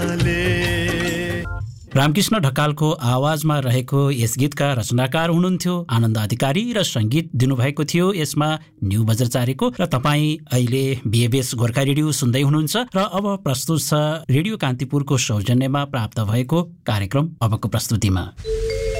रामकृष्ण ढकालको आवाजमा रहेको यस गीतका रचनाकार हुनुहुन्थ्यो आनन्द अधिकारी र संगीत दिनुभएको थियो यसमा न्यू बज्राचार्यको। र तपाईँ अहिले बीएबीएस गोर्खा रेडियो सुन्दै हुनुहुन्छ र अब प्रस्तुत छ रेडियो कान्तिपुरको सौजन्यमा प्राप्त भएको कार्यक्रम अबको प्रस्तुतिमा।